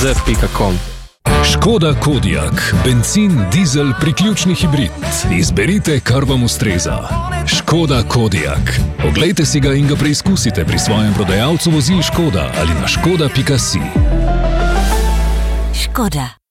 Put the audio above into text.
z.com. Škoda Kodiaq, bencin, dizel, priključni hibrid. Izberite, kar vam ustreza. Škoda Kodiaq. Oglejte si ga in ga preizkusite pri svojem prodajalcu vozil Škoda ali na škoda.si. Škoda.